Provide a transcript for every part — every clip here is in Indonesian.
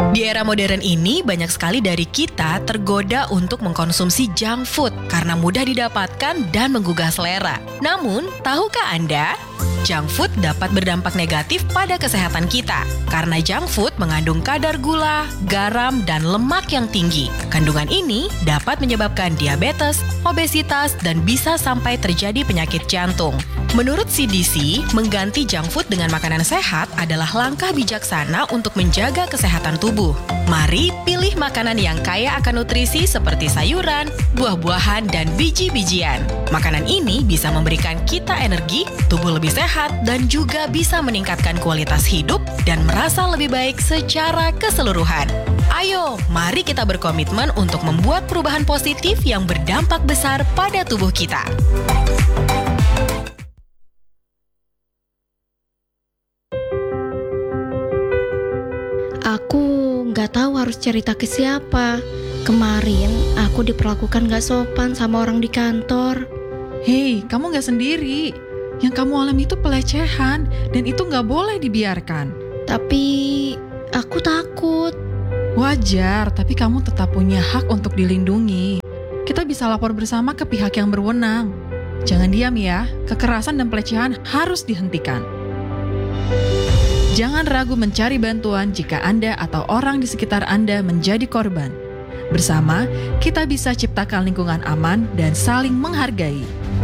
Di era modern ini, banyak sekali dari kita tergoda untuk mengkonsumsi junk food karena mudah didapatkan dan menggugah selera. Namun, tahukah Anda? Junk food dapat berdampak negatif pada kesehatan kita karena junk food mengandung kadar gula, garam, dan lemak yang tinggi. Kandungan ini dapat menyebabkan diabetes, obesitas, dan bisa sampai terjadi penyakit jantung. Menurut CDC, mengganti junk food dengan makanan sehat adalah langkah bijaksana untuk menjaga kesehatan tubuh. Mari pilih makanan yang kaya akan nutrisi seperti sayuran, buah-buahan, dan biji-bijian. Makanan ini bisa memberikan kita energi, tubuh lebih sehat, dan juga bisa meningkatkan kualitas hidup dan merasa lebih baik secara keseluruhan. Ayo, mari kita berkomitmen untuk membuat perubahan positif yang berdampak besar pada tubuh kita. Aku nggak tahu harus cerita ke siapa. Kemarin aku diperlakukan nggak sopan sama orang di kantor. Hei, kamu nggak sendiri. Yang kamu alami itu pelecehan, dan itu nggak boleh dibiarkan. Tapi aku takut. Wajar, tapi kamu tetap punya hak untuk dilindungi. Kita bisa lapor bersama ke pihak yang berwenang. Jangan diam ya, kekerasan dan pelecehan harus dihentikan. Jangan ragu mencari bantuan jika Anda atau orang di sekitar Anda menjadi korban. Bersama, kita bisa ciptakan lingkungan aman dan saling menghargai.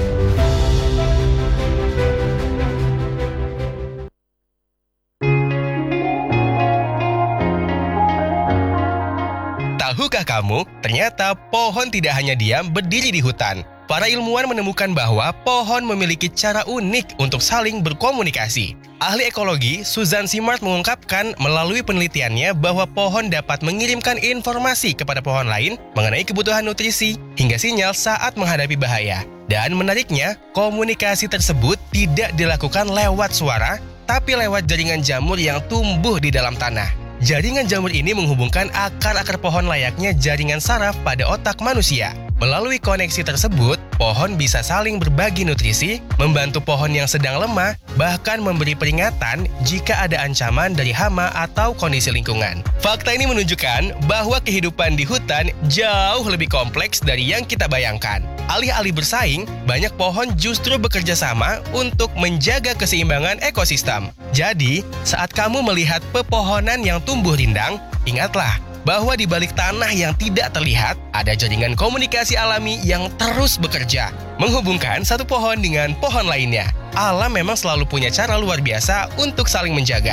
Tahukah kamu, ternyata pohon tidak hanya diam berdiri di hutan. Para ilmuwan menemukan bahwa pohon memiliki cara unik untuk saling berkomunikasi. Ahli ekologi Susan Simard mengungkapkan melalui penelitiannya bahwa pohon dapat mengirimkan informasi kepada pohon lain mengenai kebutuhan nutrisi hingga sinyal saat menghadapi bahaya. Dan menariknya, komunikasi tersebut tidak dilakukan lewat suara, tapi lewat jaringan jamur yang tumbuh di dalam tanah. Jaringan jamur ini menghubungkan akar-akar pohon layaknya jaringan saraf pada otak manusia. Melalui koneksi tersebut, pohon bisa saling berbagi nutrisi, membantu pohon yang sedang lemah, bahkan memberi peringatan jika ada ancaman dari hama atau kondisi lingkungan. Fakta ini menunjukkan bahwa kehidupan di hutan jauh lebih kompleks dari yang kita bayangkan. Alih-alih bersaing, banyak pohon justru bekerja sama untuk menjaga keseimbangan ekosistem. Jadi, saat kamu melihat pepohonan yang tumbuh rindang, ingatlah bahwa di balik tanah yang tidak terlihat, ada jaringan komunikasi alami yang terus bekerja, menghubungkan satu pohon dengan pohon lainnya. Alam memang selalu punya cara luar biasa untuk saling menjaga.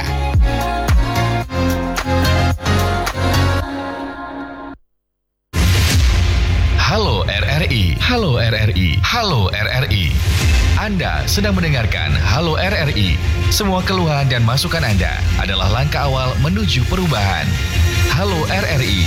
Halo RRI, Halo RRI, Halo RRI. Anda sedang mendengarkan Halo RRI. Semua keluhan dan masukan Anda adalah langkah awal menuju perubahan. Halo RRI.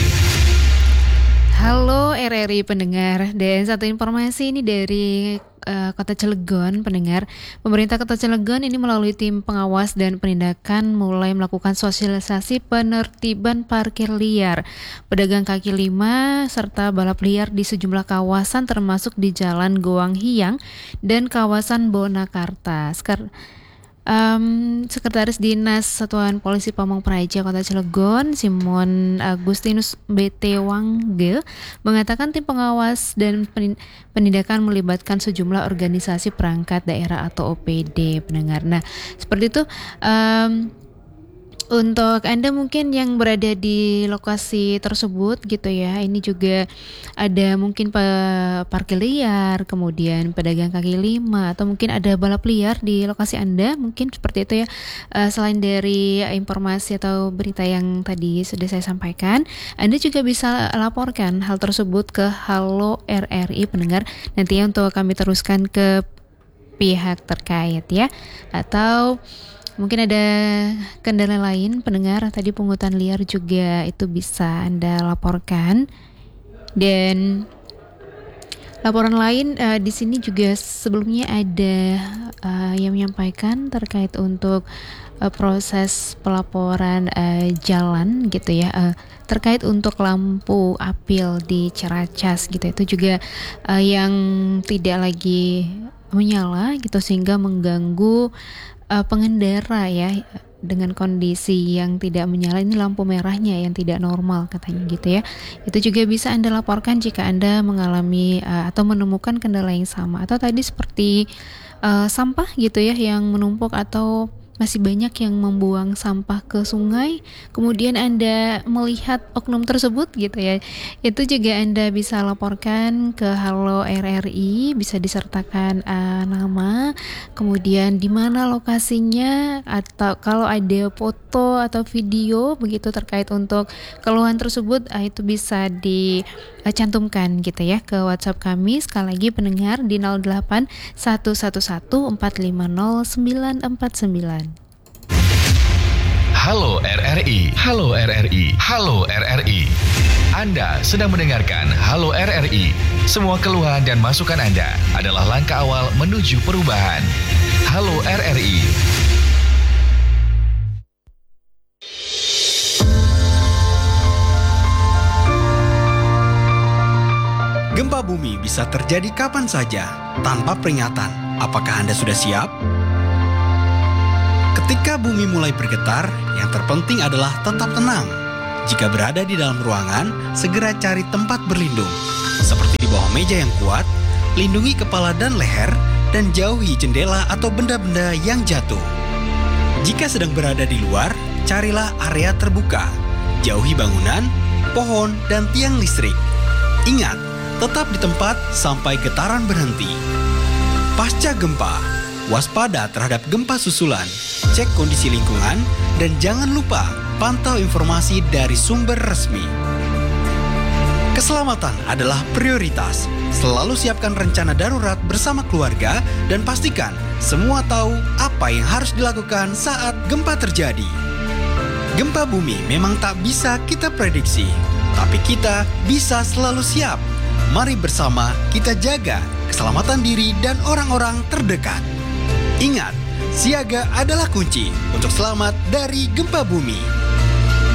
Halo RRI pendengar, dan satu informasi ini dari Kota Cilegon pendengar. Pemerintah Kota Cilegon ini melalui tim pengawas dan penindakan mulai melakukan sosialisasi penertiban parkir liar, pedagang kaki lima, serta balap liar di sejumlah kawasan termasuk di Jalan Goang Hiang dan kawasan Bonakarta. Sekretaris Dinas Satuan Polisi Pamong Praja Kota Cilegon, Simon Agustinus BT Wangge, mengatakan tim pengawas dan penindakan melibatkan sejumlah organisasi perangkat daerah atau OPD pendengar. Nah, seperti itu. Untuk Anda mungkin yang berada di lokasi tersebut gitu ya, ini juga ada mungkin parkir liar, kemudian pedagang kaki lima, atau mungkin ada balap liar di lokasi Anda, mungkin seperti itu ya. Selain dari informasi atau berita yang tadi sudah saya sampaikan, Anda juga bisa laporkan hal tersebut ke Halo RRI pendengar, nantinya untuk kami teruskan ke pihak terkait ya, atau mungkin ada kendala lain pendengar, tadi pungutan liar juga itu bisa Anda laporkan. Dan laporan lain di sini juga sebelumnya ada yang menyampaikan terkait untuk proses pelaporan jalan gitu ya, terkait untuk lampu apil di Ciracas gitu, itu juga yang tidak lagi menyala gitu sehingga mengganggu pengendara ya. dengan kondisi yang tidak menyala, ini lampu merahnya yang tidak normal katanya gitu ya. Itu juga bisa Anda laporkan jika Anda mengalami atau menemukan kendala yang sama. Atau tadi seperti sampah gitu ya yang menumpuk atau masih banyak yang membuang sampah ke sungai, kemudian Anda melihat oknum tersebut gitu ya, itu juga Anda bisa laporkan ke Halo RRI, bisa disertakan nama, kemudian di mana lokasinya, atau kalau ada foto atau video begitu terkait untuk keluhan tersebut, itu bisa dicantumkan gitu ya ke WhatsApp kami. Sekali lagi pendengar di 08 111 450 949. Halo RRI, Halo RRI, Halo RRI. Anda sedang mendengarkan Halo RRI. Semua keluhan dan masukan Anda adalah langkah awal menuju perubahan. Halo RRI. Gempa bumi bisa terjadi kapan saja, tanpa peringatan. Apakah Anda sudah siap? Ketika bumi mulai bergetar, yang terpenting adalah tetap tenang. Jika berada di dalam ruangan, segera cari tempat berlindung. Seperti di bawah meja yang kuat, lindungi kepala dan leher, dan jauhi jendela atau benda-benda yang jatuh. Jika sedang berada di luar, carilah area terbuka. Jauhi bangunan, pohon, dan tiang listrik. Ingat, tetap di tempat sampai getaran berhenti. Pasca gempa, waspada terhadap gempa susulan, cek kondisi lingkungan, dan jangan lupa pantau informasi dari sumber resmi. Keselamatan adalah prioritas. Selalu siapkan rencana darurat bersama keluarga dan pastikan semua tahu apa yang harus dilakukan saat gempa terjadi. Gempa bumi memang tak bisa kita prediksi, tapi kita bisa selalu siap. Mari bersama kita jaga keselamatan diri dan orang-orang terdekat. Ingat, siaga adalah kunci untuk selamat dari gempa bumi.